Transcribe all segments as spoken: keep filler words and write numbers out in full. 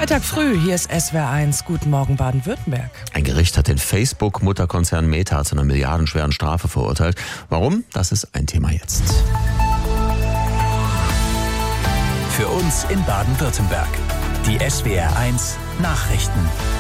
Freitag früh, hier ist S W R eins. Guten Morgen Baden-Württemberg. Ein Gericht hat den Facebook-Mutterkonzern Meta zu einer milliardenschweren Strafe verurteilt. Warum? Das ist ein Thema jetzt. Für uns in Baden-Württemberg. Die S W R eins Nachrichten.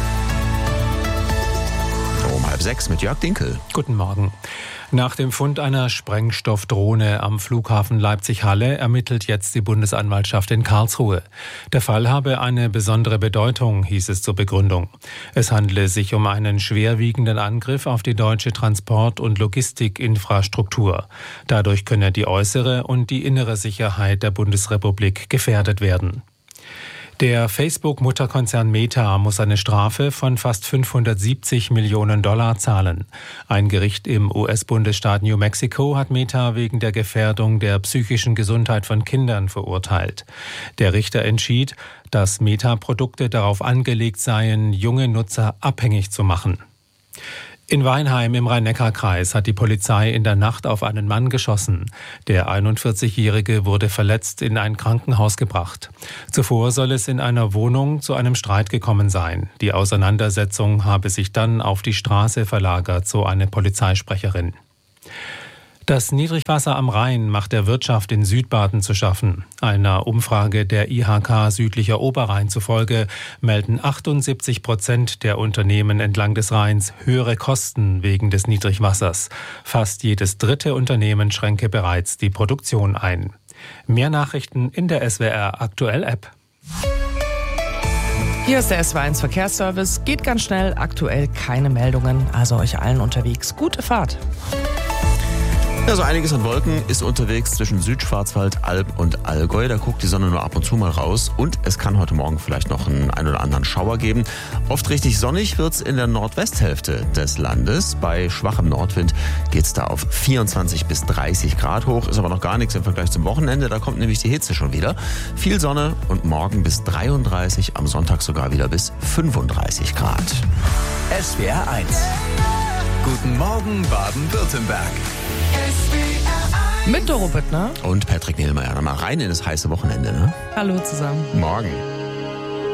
Um halb sechs mit Jörg Dinkel. Guten Morgen. Nach dem Fund einer Sprengstoffdrohne am Flughafen Leipzig-Halle ermittelt jetzt die Bundesanwaltschaft in Karlsruhe. Der Fall habe eine besondere Bedeutung, hieß es zur Begründung. Es handele sich um einen schwerwiegenden Angriff auf die deutsche Transport- und Logistikinfrastruktur. Dadurch könne die äußere und die innere Sicherheit der Bundesrepublik gefährdet werden. Der Facebook-Mutterkonzern Meta muss eine Strafe von fast fünfhundertsiebzig Millionen Dollar zahlen. Ein Gericht im U S-Bundesstaat New Mexico hat Meta wegen der Gefährdung der psychischen Gesundheit von Kindern verurteilt. Der Richter entschied, dass Meta-Produkte darauf angelegt seien, junge Nutzer abhängig zu machen. In Weinheim im Rhein-Neckar-Kreis hat die Polizei in der Nacht auf einen Mann geschossen. Der einundvierzigjährige wurde verletzt in ein Krankenhaus gebracht. Zuvor soll es in einer Wohnung zu einem Streit gekommen sein. Die Auseinandersetzung habe sich dann auf die Straße verlagert, so eine Polizeisprecherin. Das Niedrigwasser am Rhein macht der Wirtschaft in Südbaden zu schaffen. Einer Umfrage der I H K Südlicher Oberrhein zufolge melden achtundsiebzig Prozent der Unternehmen entlang des Rheins höhere Kosten wegen des Niedrigwassers. Fast jedes dritte Unternehmen schränke bereits die Produktion ein. Mehr Nachrichten in der S W R Aktuell App. Hier ist der S W R eins Verkehrsservice. Geht ganz schnell, aktuell keine Meldungen, also euch allen unterwegs. Gute Fahrt. Ja, so einiges an Wolken ist unterwegs zwischen Südschwarzwald, Alb und Allgäu. Da guckt die Sonne nur ab und zu mal raus. Und es kann heute Morgen vielleicht noch einen ein oder anderen Schauer geben. Oft richtig sonnig wird's in der Nordwesthälfte des Landes. Bei schwachem Nordwind geht's da auf vierundzwanzig bis dreißig Grad hoch. Ist aber noch gar nichts im Vergleich zum Wochenende. Da kommt nämlich die Hitze schon wieder. Viel Sonne und morgen bis dreiunddreißig, am Sonntag sogar wieder bis fünfunddreißig Grad. S W R eins. Guten Morgen Baden-Württemberg. Mit Doro Büttner und Patrick Nielmeier. Mal rein in das heiße Wochenende, ne? Hallo zusammen. Morgen.